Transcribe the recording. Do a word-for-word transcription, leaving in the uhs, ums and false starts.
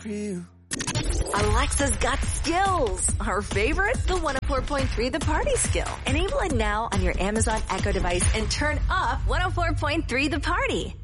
for you. Alexa's got skills. Her favorite? The one oh four point three The Party skill. Enable it now on your Amazon Echo device and turn up one oh four point three The Party.